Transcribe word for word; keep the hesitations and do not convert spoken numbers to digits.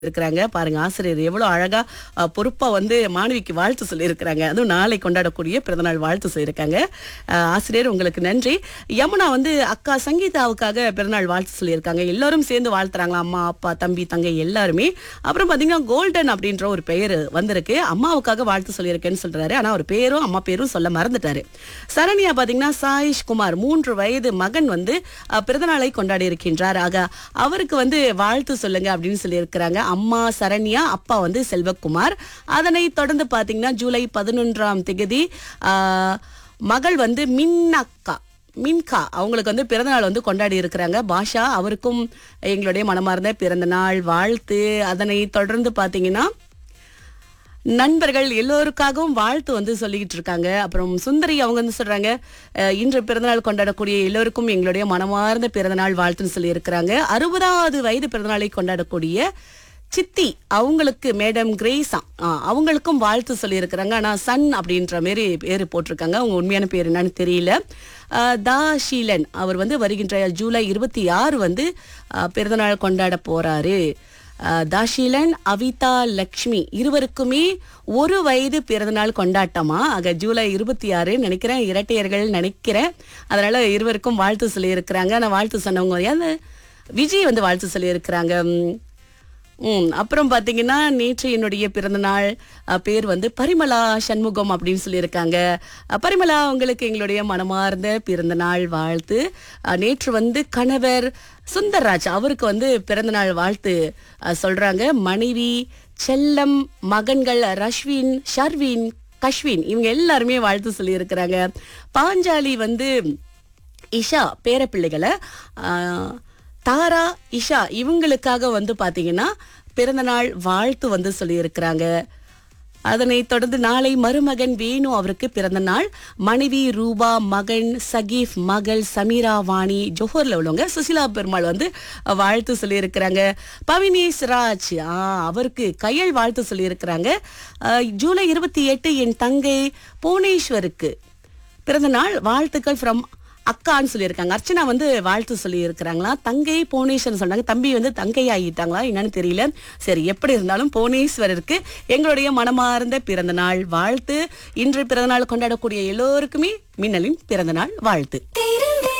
இருக்கிறாங்க பாருங்க. ஆசிரியர் எவ்வளவு அழகா அஹ், பொறுப்பா வந்து மாணவிக்கு வாழ்த்து சொல்லியிருக்கிறாங்க. அதுவும் நாளை கொண்டாடக்கூடிய பிறந்தநாள் வாழ்த்து சொல்லியிருக்காங்க. அஹ், ஆசிரியர் உங்களுக்கு நன்றி. யமுனா வந்து அக்கா சங்கீதாவுக்காக பிறந்தநாள் வாழ்த்து சொல்லியிருக்காங்க. எல்லாரும் சேர்ந்து வாழ்த்துறாங்களா, அம்மா அப்பா தம்பி தங்கை எல்லாருமே. அப்புறம் பாத்தீங்கன்னா கோல்டன் அப்படின்ற ஒரு பெயர் வந்திருக்கு. அம்மாவுக்காக வாழ்த்து சொல்லியிருக்கேன்னு சொல்றாரு. ஆனா அவர் பேரும் அம்மா பேரும் சொல்ல மறந்துட்டாரு. சரண்யா பாத்தீங்கன்னா சாயிஷ் குமார் மூன்று வயது மகன் வந்து அஹ், பிறந்தநாளை கொண்டாடி இருக்கின்றார். ஆக அவருக்கு வந்து வாழ்த்து சொல்லுங்க அப்படின்னு சொல்லியிருக்கிறாங்க. அம்மா சரண்யா, அப்பா வந்து செல்வகுமார். அதனை தொடர்ந்து பாத்தீங்கன்னா ஜூலை பதினொன்றாம் தேதி ஆஹ், மகள் வந்து மின்னக்கா மின்கா அவங்களுக்கு வந்து பிறந்தநாள் வந்து கொண்டாடி இருக்கிறாங்க. பாஷா அவருக்கும் எங்களுடைய மனமார்ந்த பிறந்தநாள் வாழ்த்து. அதனை தொடர்ந்து பாத்தீங்கன்னா நண்பர்கள் எல்லோருக்காகவும் வாழ்த்து வந்து சொல்லிக்கிட்டு இருக்காங்க. அப்புறம் சுந்தரி அவங்க வந்து சொல்றாங்க, அஹ், இன்று பிறந்தநாள் கொண்டாடக்கூடிய எல்லோருக்கும் எங்களுடைய மனமார்ந்த பிறந்தநாள் வாழ்த்துன்னு சொல்லி இருக்கிறாங்க. அறுபதாவது வயது பிறந்தநாளை கொண்டாடக்கூடிய சித்தி அவங்களுக்கு மேடம் கிரேஸா ஆஹ், அவங்களுக்கும் வாழ்த்து சொல்லி இருக்கிறாங்க. ஆனா சன் அப்படின்ற மாதிரி பேரு போட்டிருக்காங்க. அவங்க உண்மையான பேர் என்னன்னு தெரியல. அஹ், தாஷீலன் அவர் வந்து வருகின்ற ஜூலை இருபத்தி ஆறு வந்து அஹ், பிறந்தநாள் கொண்டாட போறாரு. அஹ், தாஷீலன் அவிதா லக்ஷ்மி இருவருக்குமே ஒரு வயது பிறந்தநாள் கொண்டாட்டமா. ஆக ஜூலை இருபத்தி ஆறு நினைக்கிறேன், இரட்டையர்கள் நினைக்கிறேன். அதனால இருவருக்கும் வாழ்த்து சொல்லி இருக்கிறாங்க. ஆனா வாழ்த்து சொன்னவங்க யாரு? விஜய் வந்து வாழ்த்து சொல்லி இருக்கிறாங்க. ம் அப்புறம் பாத்தீங்கன்னா நேற்று என்னுடைய பிறந்தநாள் அஹ், பேர் வந்து பரிமளா சண்முகம் அப்படின்னு சொல்லியிருக்காங்க. அஹ், பரிமளா உங்களுக்கு எங்களுடைய மனமார்ந்த பிறந்தநாள் வாழ்த்து. அஹ், நேற்று வந்து கணவர் சுந்தர்ராஜ் அவருக்கு வந்து பிறந்தநாள் வாழ்த்து அஹ், சொல்றாங்க. மனைவி செல்லம் மகன்கள் ரஷ்வின் ஷர்வின் கஷ்வின் இவங்க எல்லாருமே வாழ்த்து சொல்லி இருக்கிறாங்க. பாஞ்சாலி வந்து இஷா பேரப்பிள்ளைகளை ஆஹ், தாரா இஷா இவங்களுக்காக வந்து பாத்தீங்கன்னா பிறந்தநாள் வாழ்த்து வந்து சொல்லி இருக்கிறாங்க. அதனை தொடர்ந்து நாளை மருமகன் வேணு அவருக்கு பிறந்த நாள். மனைவி ரூபா, மகன் சகீஃப், மகள் சமீரா வாணி, ஜோஹர்ல உள்ளவங்க சுசிலா பெருமாள் வந்து வாழ்த்து சொல்லி இருக்கிறாங்க. பவினேஷ் ராஜ் ஆ அவருக்கு கையல் வாழ்த்து சொல்லி இருக்கிறாங்க. ஜூலை இருபத்தி எட்டு என் தங்கை புவனேஸ்வருக்கு பிறந்த நாள் வாழ்த்துக்கள் ஃப்ரம் அக்கான்னு சொல்லியிருக்காங்க. அர்ச்சனா வந்து வாழ்த்து சொல்லி இருக்கிறாங்களா. தங்கை புவனேஸ்வர் சொன்னாங்க. தம்பி வந்து தங்கை ஆகிட்டாங்களா என்னன்னு தெரியல. சரி, எப்படி இருந்தாலும் புவனேஸ்வரருக்கு எங்களுடைய மனமார்ந்த பிறந்த நாள் வாழ்த்து. இன்று பிறந்த நாள் கொண்டாடக்கூடிய எல்லோருக்குமே மின்னலின் பிறந்த நாள் வாழ்த்து.